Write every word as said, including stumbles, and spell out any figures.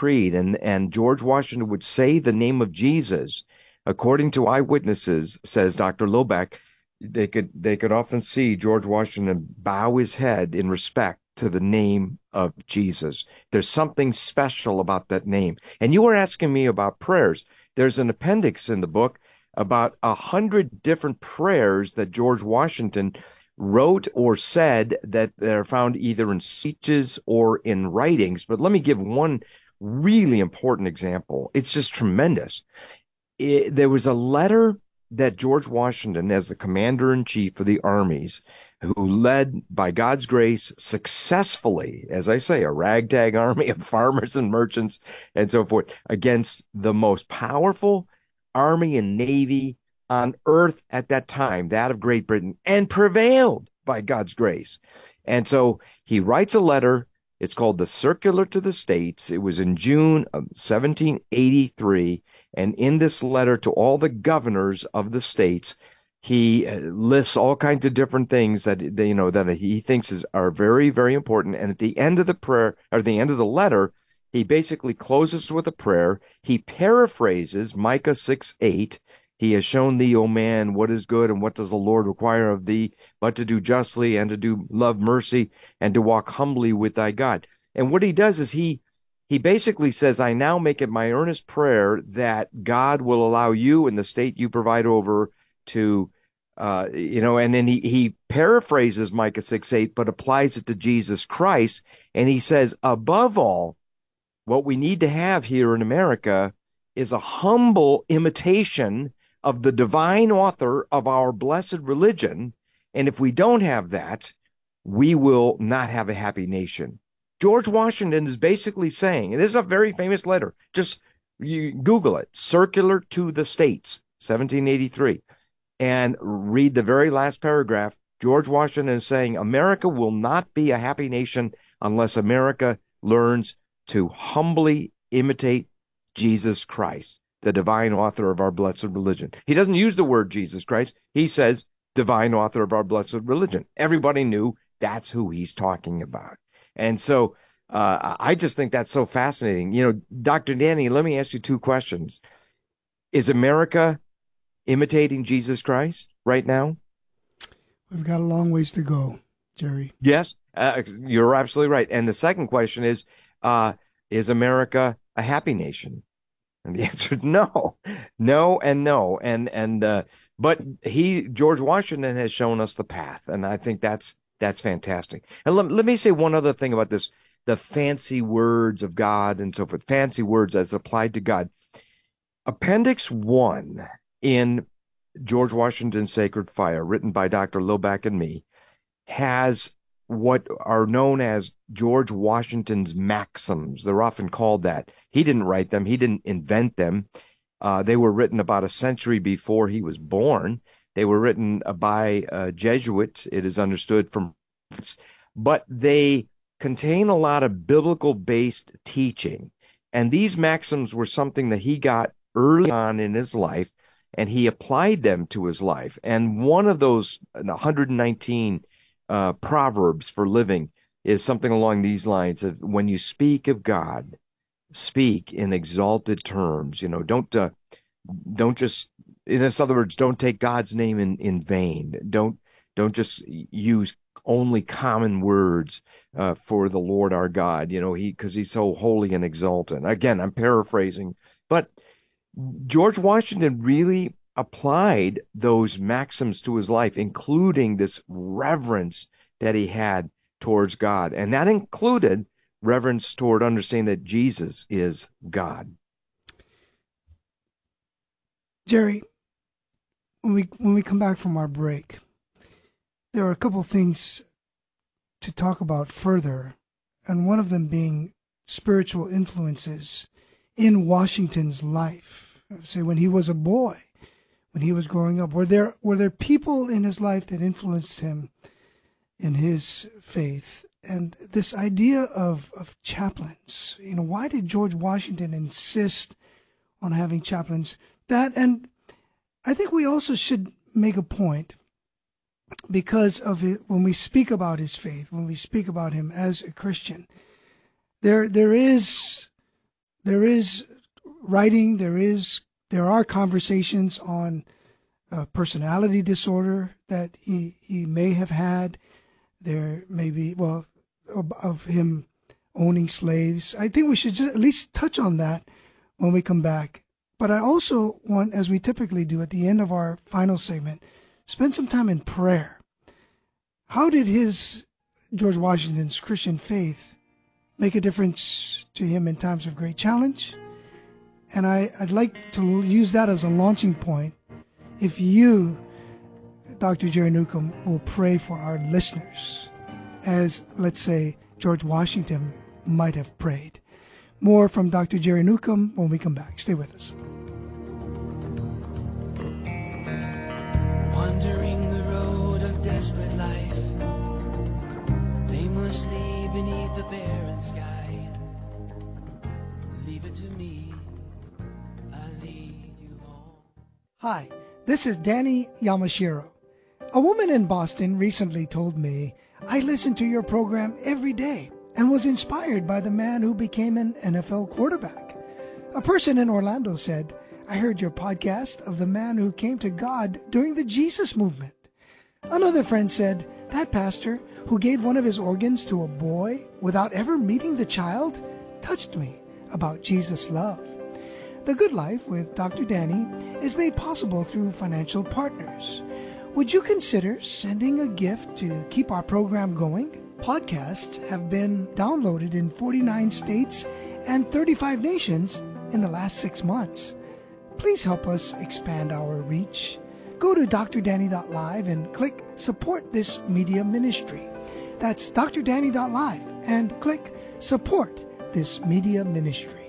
creed, and, and George Washington would say the name of Jesus, according to eyewitnesses, says Doctor Loback, they could they could often see George Washington bow his head in respect to the name of Jesus. There's something special about that name. And you were asking me about prayers. There's an appendix in the book about a hundred different prayers that George Washington wrote or said that are found either in speeches or in writings. But let me give one really important example. It's just tremendous. It, there was a letter that George Washington, as the commander-in-chief of the armies, who led, by God's grace, successfully, as I say, a ragtag army of farmers and merchants and so forth, against the most powerful army and navy on earth at that time, that of Great Britain, and prevailed by God's grace. And so he writes a letter. It's called the Circular to the States. It was in June of seventeen eighty-three. And in this letter to all the governors of the states, he lists all kinds of different things that, you know, that he thinks is, are very, very important. And at the end of the prayer, or the end of the letter, he basically closes with a prayer. He paraphrases Micah six eight. He has shown thee, O man, what is good, and what does the Lord require of thee, but to do justly, and to do love mercy, and to walk humbly with thy God. And what he does is he he basically says, I now make it my earnest prayer that God will allow you and the state you provide over to, uh, you know, and then he, he paraphrases Micah six eight, but applies it to Jesus Christ. And he says, above all, what we need to have here in America is a humble imitation of the divine author of our blessed religion. And if we don't have that, we will not have a happy nation. George Washington is basically saying, and this is a very famous letter, just you Google it, Circular to the States, seventeen eighty-three, and read the very last paragraph. George Washington is saying, America will not be a happy nation unless America learns to humbly imitate Jesus Christ, the divine author of our blessed religion. He doesn't use the word Jesus Christ. He says divine author of our blessed religion. Everybody knew that's who he's talking about. And so uh, I just think that's so fascinating. You know, Doctor Danny, let me ask you two questions. Is America imitating Jesus Christ right now? We've got a long ways to go, Jerry. Yes, uh, you're absolutely right. And the second question is, uh, is America a happy nation? And the answer is no, no, and no. And, and, uh, but he, George Washington has shown us the path. And I think that's, that's fantastic. And let, let me say one other thing about this, the fancy words of God and so forth, fancy words as applied to God. Appendix one in George Washington's Sacred Fire, written by Doctor Loback and me, has what are known as George Washington's maxims. They're often called that. He didn't write them. He didn't invent them. Uh, they were written about a century before he was born. They were written by a Jesuit, it is understood from, but they contain a lot of biblical-based teaching. And these maxims were something that he got early on in his life, and he applied them to his life. And one of those one hundred nineteen uh, proverbs for living is something along these lines of, when you speak of God, speak in exalted terms. You know, don't uh, don't just, in other words, don't take God's name in, in vain. Don't don't just use only common words uh, for the Lord our God. You know, he because he's so holy and exalted. Again, I'm paraphrasing, but George Washington really applied those maxims to his life, including this reverence that he had towards God. And that included reverence toward understanding that Jesus is God. Jerry, when we when we come back from our break, there are a couple things to talk about further, and one of them being spiritual influences in Washington's life. Say, when he was a boy, when he was growing up, were there were there people in his life that influenced him in his faith? And this idea of of chaplains, you know, why did George Washington insist on having chaplains? That, and I think we also should make a point, because of it, when we speak about his faith, when we speak about him as a Christian, there there is there is writing, there is there are conversations on uh, personality disorder that he, he may have had. There may be, well, of, of him owning slaves. I think we should just at least touch on that when we come back. But I also want, as we typically do at the end of our final segment, spend some time in prayer. How did his, George Washington's Christian faith make a difference to him in times of great challenge? And I, I'd like to use that as a launching point. If you, Doctor Jerry Newcomb, will pray for our listeners, as, let's say, George Washington might have prayed. More from Doctor Jerry Newcomb when we come back. Stay with us. Wandering the road of desperate life, aimlessly beneath the barren sky. Leave it to me, I'll lead you home. Hi, this is Danny Yamashiro. A woman in Boston recently told me, I listen to your program every day and was inspired by the man who became an N F L quarterback. A person in Orlando said, I heard your podcast of the man who came to God during the Jesus movement. Another friend said, that pastor who gave one of his organs to a boy without ever meeting the child touched me about Jesus' love. The Good Life with Doctor Danny is made possible through financial partners. Would you consider sending a gift to keep our program going? Podcasts have been downloaded in forty-nine states and thirty-five nations in the last six months. Please help us expand our reach. Go to d r danny dot live and click Support This Media Ministry. That's d r danny dot live and click Support This Media Ministry.